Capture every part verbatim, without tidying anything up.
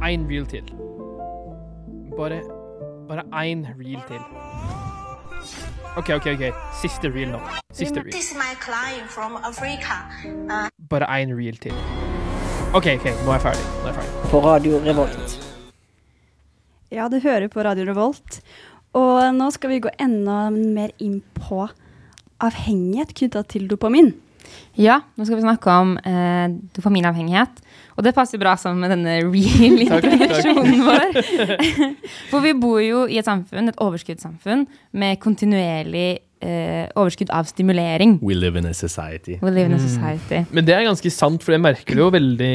en reel til. Bare, bare en reel til. Ok, ok, ok. Siste reel nå. Siste reel. This is my client from Africa. Uh, Bare en reel til. Ok, ok, nå er jeg ferdig. Nå er jeg ferdig. På Radio Revolt. Ja, du hører på Radio Revolt. Og nå skal vi gå enda mer inn på avhengighet knyttet til dopamin. Ja, nå skal vi snakke om eh, dopaminavhengighet. Og det passer bra sammen med denne real-introduksjonen vår. For vi bor jo i et samfunn, et overskuddssamfunn, med kontinuerlig eh, overskudd av stimulering. We live in a society. We live in a society. Mm. Men det er ganske sant, for jeg merker det jo veldig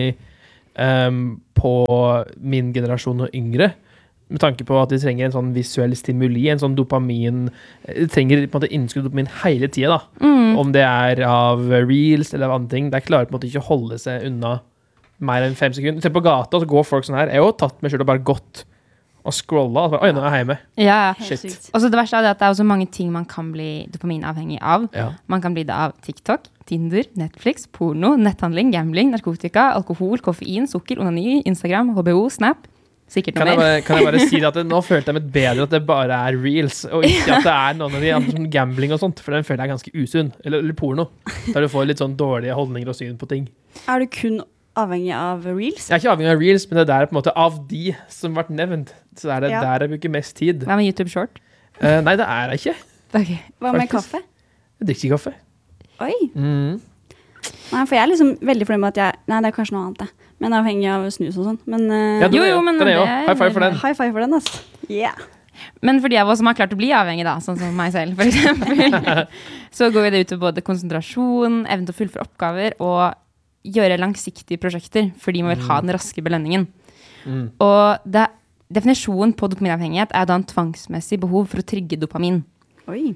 um, på min generasjon og yngre. Med tanke på at de trenger en sånn visuell stimuli, en sånn dopamin, de trenger på en måte innskudd dopamin hele tiden da. Mm. Om det er av reels eller av andre ting, det er klarer på en måte ikke å holde seg unna mer enn fem sekunder. Se på gata, så går folk sånn her. Jeg har jo tatt meg selv og bare gått og scrollet, og bare, oi, nå er jeg hjemme. Ja, shit. Og så det verste er det at det er også mange ting man kan bli dopaminavhengig av. Ja. Man kan bli det av TikTok, Tinder, Netflix, porno, netthandling, gambling, narkotika, alkohol, koffein, sukker, onani, Instagram, H B O, Snap. Sikkert noe kan jeg, mer. bare, kan jeg bare si at det, nå følte jeg meg bedre at det bare er reels, og ikke at det er noen av de andre som gambling og sånt, for den føler jeg er ganske usunn. Eller, eller porno, der du får litt sånn dårlige holdninger og syn på ting. Er du kun avhengig av reels? Jeg er ikke avhengig av reels, men det er der på en måte av de som ble nevnt. Så det er det Ja. der jeg bruker mest tid. Hva med YouTube Short? Uh, nei, det er jeg ikke. Okay. Hva med Faktisk. kaffe? Jeg drikker ikke kaffe. Oi. Mm. Nei, for jeg er liksom veldig fornøyd med at jeg... Nei, det er kanskje noe annet det. Men avhengig av snus og sånn. Men, uh, Ja, den Jo, er jo, men den er jo. det er- High five for den. high five for den, altså. Yeah. Men for de av oss som har klart å bli avhengig da, sånn som meg selv, for eksempel, så går vi det ut på både konsentrasjon, evnen til å fullføre oppgaver, og gjøre langsiktige prosjekter, fordi man vil ha den raske belønningen. Mm. Og det, definisjonen på dopaminavhengighet er da en tvangsmessig behov for å trygge dopamin. Oi.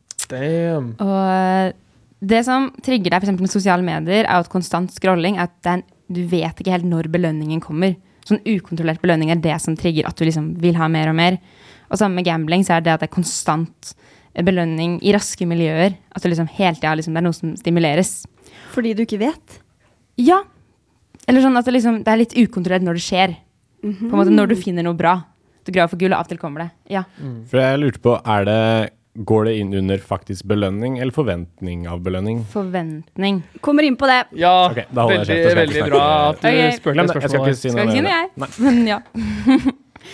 Damn. Og det som trigger deg for eksempel med sosiale medier, er at konstant scrolling, at det er en, du vet ikke helt når belønningen kommer. Sånn ukontrollert belønning er det som trigger at du liksom vil ha mer og mer. Og sammen med gambling så er det at det er konstant belønning i raske miljøer. At det liksom helt, ja, liksom, det er noe som stimuleres. Fordi du ikke vet? Ja. Eller sånn at det, liksom, det er litt ukontrollert når det skjer. Mm-hmm. På en måte når du finner noe bra. Du graver for gull, og av og til kommer det. Ja. Mm. For jeg lurte på, er det, går det inn under faktisk belønning eller forventning av belønning? Forventning. Kommer inn på det. Ja, Ok, da holder jeg veldig, kjeft, og skal veldig ikke bra snakke- at du Ok. spurte Glem det det, jeg skal spørsmålet. ikke si Skal noe ikke si mer. noe jeg? Nei. Men ja.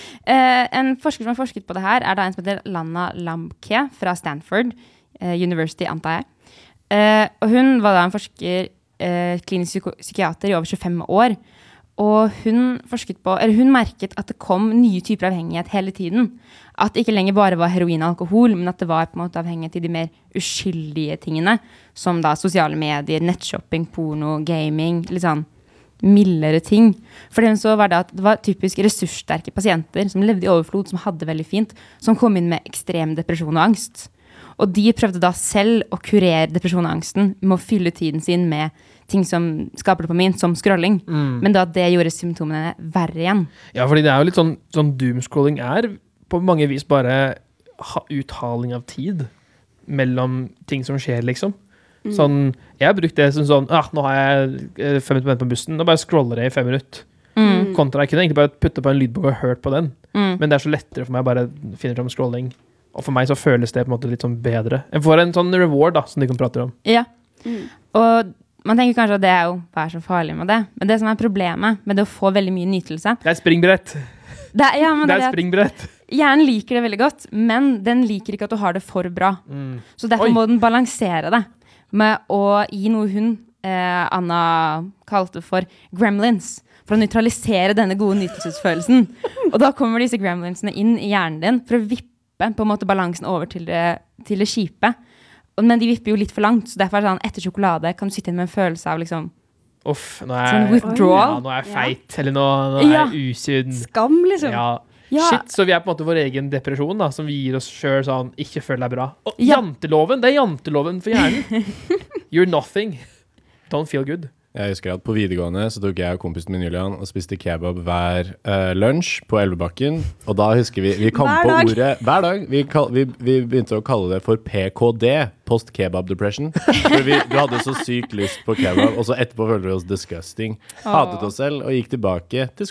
Eh, en forsker som har forsket på det her er da en som heter Lana Lamke fra Stanford eh, University, antar jeg. Eh, og hun var da en forsker, eh, klinisk psyko- psykiater i over tjuefem år. Og hun forsket på, eller hun merket at det kom nye typer avhengighet hele tiden. At det ikke lenger bare var heroin og alkohol, men at det var på en måte avhengighet til de mer uskyldige tingene, som da sosiale medier, nettshopping, porno, gaming, litt sånn mildere ting. For dem så var det at det var typisk ressurssterke pasienter som levde i overflod, som hadde veldig fint, som kom inn med ekstrem depresjon og angst. Og de prøvde da selv å kurere depresjon og angsten med å fylle tiden sin med ting som skaper dopamin, som scrolling. Mm. Men da det gjorde symptomene verre igjen. Ja, fordi det er jo litt sånn, sånn doomscrolling er på mange vis bare ha, uthaling av tid mellom ting som skjer, liksom. Mm. Sånn, jeg har brukt det som sånn, ah, nå har jeg eh, fem minutter på bussen, nå bare scroller jeg i fem minutter. Mm. Kontra, jeg kunne egentlig bare putte på en lydbok og hørt på den. Mm. Men det er så lettere for meg å bare finne fram scrolling. Og for meg så føles det på en måte litt sånn bedre. Jeg får en sånn reward da, som de kan prate om. Ja. Mm. Og man tenker kanskje at det er jo, hva er så farlig med det? Men det som er problemet med det å få veldig mye nytelse, Det er et springbrett. det er, ja, men Det det er er et springbrett. hjernen liker det veldig godt, men den liker ikke at du har det for bra. Mm. Så derfor Oi. må den balansere det med å gi noe hun, eh, Anna kalte for gremlins, for å neutralisere denne gode nytelsesfølelsen. Og da kommer disse gremlinsene inn i hjernen din for å vippe på en måte balansen over til det, til det kjipe. Og- Men de vipper jo litt for langt, så derfor er det sånn, etter sjokolade kan du sitte inn med en følelse av liksom, Uff, nå er, sånn ja, withdrawal. nå er jeg feit, eller nå, nå er Ja. jeg usunn. Skam, liksom. Ja. Ja. Shit, så vi er på en måte vår egen depresjon da, som vi gir oss selv sånn, ikke føl deg bra. Og Ja. janteloven, det er janteloven for hjernen. You're nothing. Don't feel good. Jeg husker at på videregående så tok jeg og kompisen min Julian og spiste kebab hver uh, lunsj på Elvebakken. Og da husker vi, vi kom Hver på dag. ordet, hver dag, vi, kall, vi, vi begynte å kalle det for P K D, post kebab depression. For vi, du hadde så sykt lyst på kebab, og så etterpå følte vi oss disgusting. Hatet oss selv og gikk tilbake til skolen.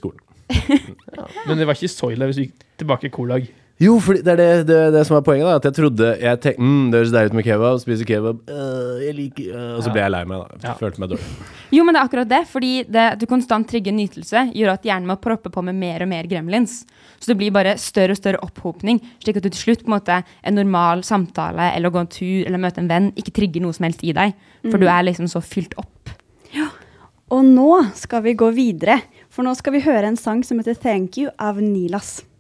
Ja. Men det var ikke så ille hvis vi gikk tilbake i kolag. Jo, for det er det, det, det som er poenget da, at jeg trodde, jeg tenkte, mm, det høres deilig ut med kebab, spiser kebab, øh, jeg liker, øh, og så ble jeg lei meg da, Ja. følte meg dårlig. Jo, men det er akkurat det, fordi det, du konstant trigger nytelse, gjør at hjernen må proppe på med mer og mer gremlins. Så det blir bare større og større opphopning, slik at du til slutt på en måte en normal samtale, eller å gå en tur, eller møte en venn, ikke trigger noe som helst i deg, for du er liksom så fylt opp. Ja. Og nå skal vi gå videre, for nå skal vi høre en sang som heter Thank You av Nilas.